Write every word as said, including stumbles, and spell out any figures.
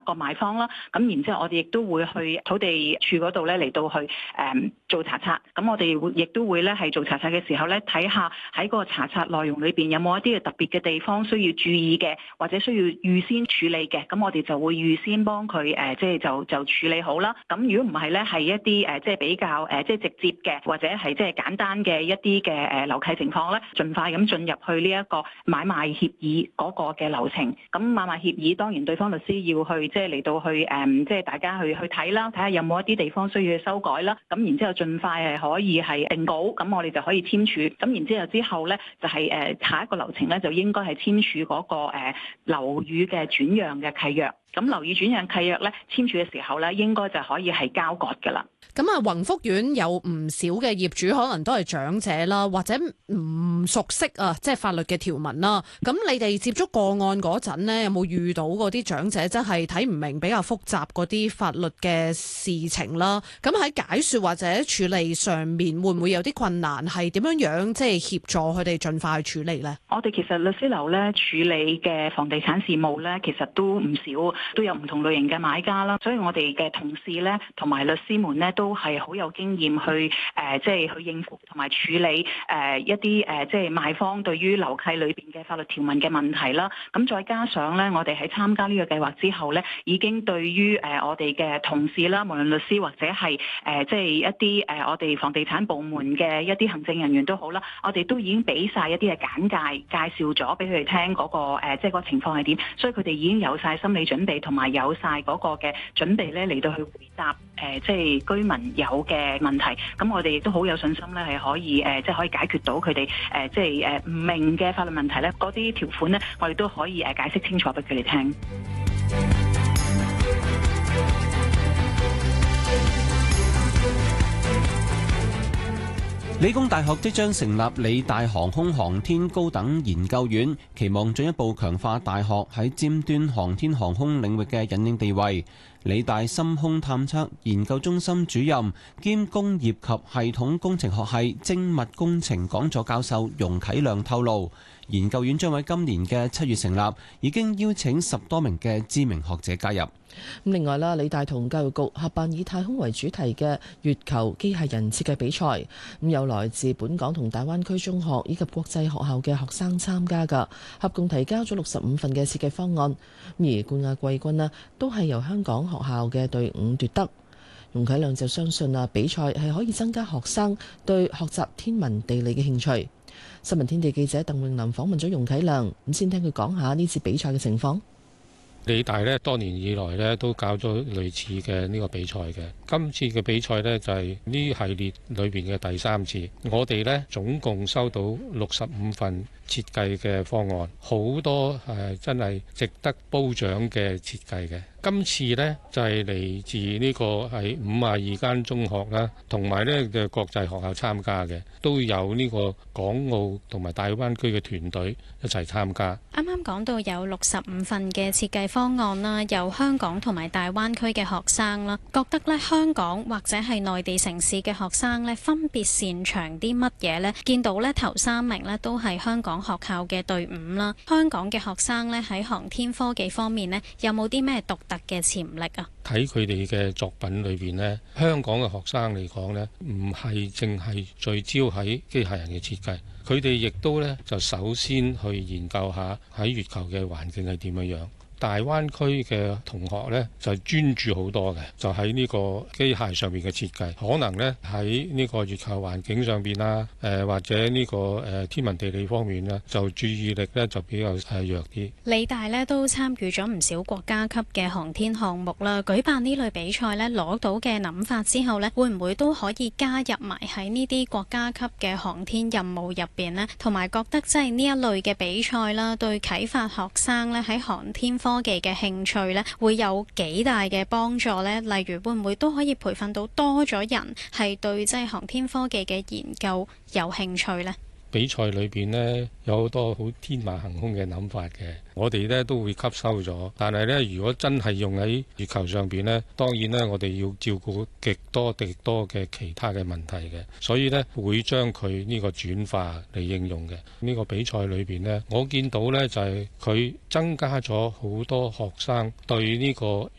個賣方啦。咁然之後我哋亦都會去土地處嗰度咧嚟到去誒、嗯、做查冊。咁我哋會亦都會咧係做查冊嘅時候咧，睇下喺嗰個查冊內容裏邊有冇一啲嘅特別嘅地方需要注意嘅，或者需要預先處理嘅。咁我哋就會預先幫佢誒，即係就就處理好啦。咁如果唔係咧，係一啲誒即係比較誒即係直接嘅，或者係即係簡單嘅一啲嘅誒樓契情況咧，盡快咁進入去呢一個買賣協議嗰個嘅流程。咁買賣協議當然對方律師要去即係嚟到去誒，即係大家去去睇啦，睇下有冇一啲地方需要去修改啦。咁然之後盡快係可以係定稿，咁我哋就可以簽署。咁然之後之後咧，就係誒下一個流程咧，就應該係簽署嗰個誒樓宇嘅轉讓嘅契約。咁樓宇轉讓契約咧，簽署嘅時候咧，應該就可以係交割㗎啦。 咁啊，宏福苑有唔少嘅業主可能都係長者啦，或者唔熟悉啊，即係法律嘅條文啦。咁你哋接觸個案嗰陣呢，有冇遇到嗰啲長者真係睇唔明比較複雜嗰啲法律嘅事情啦？咁喺解說或者處理上面，會唔會有啲困難？係點樣樣即係協助佢哋盡快去處理呢？ 我哋其實律師樓咧處理嘅房地產事務咧，其實都唔少，都有唔同類型嘅買家啦。所以我哋嘅同事咧同埋律師們咧，都係好有經驗去誒、呃，即係去應付同埋處理誒、呃、一啲誒、呃，即係賣方對於樓契裏邊嘅法律條文嘅問題啦。咁再加上咧，我哋喺參加呢個計劃之後咧，已經對於誒、呃、我哋嘅同事啦，無論律師或者係誒、呃、即係一啲誒、呃、我哋房地產部門嘅一啲行政人員都好啦，我哋都已經俾晒一啲嘅簡介，介紹咗俾佢哋聽嗰、那個、呃、即係個情況係點，所以佢哋已經有晒心理準備，同埋有晒嗰個嘅準備咧嚟到去回答誒、呃、即係居民有嘅問題。咁我哋亦都好有信心咧，係可以誒、呃、即係可以解決到佢哋誒即係誒唔明嘅法律問題咧，嗰啲條款咧，我哋都可以誒解釋清楚俾佢哋聽。 理工大學即將成立理大航空航天高等研究院，期望進一步強化大學喺尖端航天航空領域嘅引領地位。理大深空探測研究中心主任兼工業及系統工程學系精密工程講座教授容啟亮透露，研究院將喺今年嘅七月成立，已經邀請十多名嘅知名學者加入。 另外啦，理大同教育局合辦以太空為主題嘅月球機械人設計比賽，咁有來自本港同大灣區中學以及國際學校嘅學生參加㗎，合共提交咗六十五份嘅設計方案。而冠亞季軍呢都係由香港學校嘅隊伍奪得。容啟亮就相信啊，比賽係可以增加學生對學習天文地理嘅興趣。新聞天地記者鄧永林訪問咗容啟亮，咁先聽佢講下呢次比賽嘅情況。 理大咧多年以來咧都搞咗類似嘅呢個比賽嘅，今次嘅比賽呢，就係呢系列裏邊嘅第三次。我哋呢，總共收到六十五份設計嘅方案，好多誒真係值得褒獎嘅設計嘅。今次呢，就係嚟自呢個係五十二間中學啦，同埋呢嘅國際學校參加嘅，都有呢個港澳同埋大灣區嘅團隊一齊參加。 啱啱講到有六十五份嘅設計方案啦，有香港同埋大灣區嘅學生啦，覺得呢香港或者係內地城市嘅學生呢，分別擅長啲乜嘢呢？見到呢頭三名呢，都係香港學校嘅隊伍啦。香港嘅學生呢，喺航天科技方面呢，有冇啲咩獨特嘅潛力啊？ 睇佢哋嘅作品裏邊呢，香港嘅學生嚟講呢，唔係淨係聚焦喺機械人嘅設計，佢哋亦都呢，就首先去研究下喺月球嘅環境係點樣樣。大灣區嘅同學呢，就專注好多嘅，就喺呢個機械上面嘅設計，可能呢，喺呢個月球環境上邊啦，誒、呃、或者呢、這個誒、呃、天文地理方面呢，就注意力呢就比較誒弱啲。 理大呢都參與咗唔少國家級嘅航天項目啦，舉辦呢類比賽呢，攞到嘅諗法之後呢，會唔會都可以加入埋喺呢啲國家級嘅航天任務入邊呢？同埋覺得即係呢一類嘅比賽啦，對啟發學生呢喺航天科科技嘅興趣咧，會有幾大嘅幫助呢？例如會唔會都可以培訓到多咗人係對即係航天科技嘅研究有興趣呢？ 比賽裏邊呢，有好多好天馬行空嘅諗法嘅，我哋呢都會吸收咗。但係呢，如果真係用喺月球上邊呢，當然呢，我哋要照顧極多極多嘅其他嘅問題嘅，所以呢，會將佢呢個轉化嚟應用嘅。呢個比賽裏邊呢，我見到呢就係佢增加咗好多學生對呢個